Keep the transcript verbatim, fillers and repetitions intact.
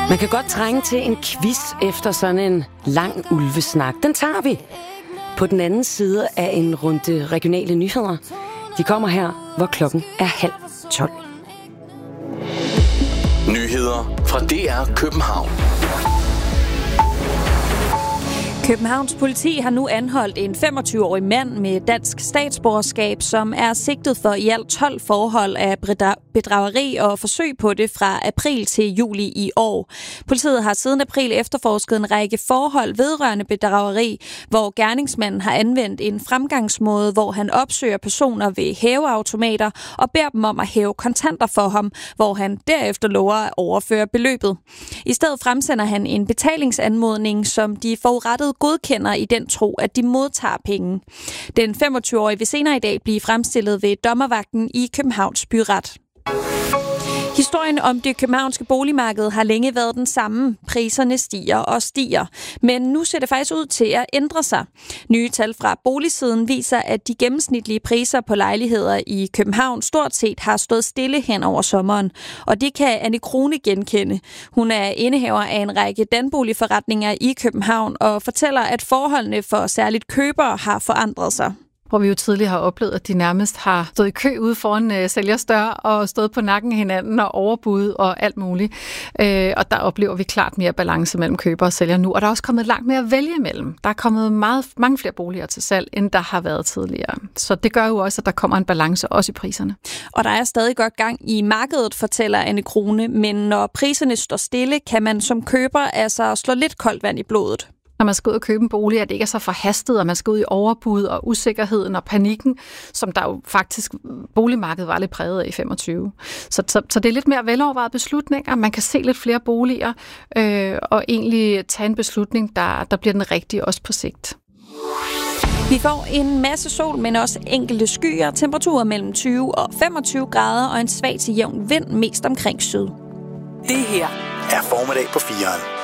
Man kan godt trænge til en quiz efter sådan en lang ulvesnak. Den tager vi på den anden side af en runde regionale nyheder. De kommer her, hvor klokken er halv tolv. Nyheder fra D R København. Københavns politi har nu anholdt en femogtyve-årig mand med dansk statsborgerskab, som er sigtet for i alt tolv forhold af bedrageri og forsøg på det fra april til juli i år. Politiet har siden april efterforsket en række forhold vedrørende bedrageri, hvor gerningsmanden har anvendt en fremgangsmåde, hvor han opsøger personer ved hæveautomater og beder dem om at hæve kontanter for ham, hvor han derefter lover at overføre beløbet. I stedet fremsender han en betalingsanmodning, som de forurettede godkender i den tro, at de modtager penge. Den femogtyve-årige vil senere i dag blive fremstillet ved dommervagten i Københavns Byret. Historien om det københavnske boligmarked har længe været den samme. Priserne stiger og stiger. Men nu ser det faktisk ud til at ændre sig. Nye tal fra boligsiden viser, at de gennemsnitlige priser på lejligheder i København stort set har stået stille hen over sommeren. Og det kan Anne Krone genkende. Hun er indehaver af en række danboligforretninger i København og fortæller, at forholdene for særligt købere har forandret sig. Hvor vi jo tidligere har oplevet, at de nærmest har stået i kø ude foran øh, sælgers dør og stået på nakken af hinanden og overbud og alt muligt. Øh, og der oplever vi klart mere balance mellem køber og sælger nu. Og der er også kommet langt mere at vælge imellem. Der er kommet meget, mange flere boliger til salg, end der har været tidligere. Så det gør jo også, at der kommer en balance også i priserne. Og der er stadig godt gang i markedet, fortæller Anne Krone. Men når priserne står stille, kan man som køber altså slå lidt koldt vand i blodet. Når man skal ud og købe en bolig, at det ikke er så forhastet, og man skal ud i overbud og usikkerheden og panikken, som der jo faktisk boligmarkedet var lidt præget af i femogtyve. Så, så, så det er lidt mere velovervejede beslutninger. Man kan se lidt flere boliger øh, og egentlig tage en beslutning, der, der bliver den rigtige også på sigt. Vi får en masse sol, men også enkelte skyer, temperaturer mellem tyve og femogtyve grader og en svag til jævn vind mest omkring syd. Det her er Formiddag på fireren.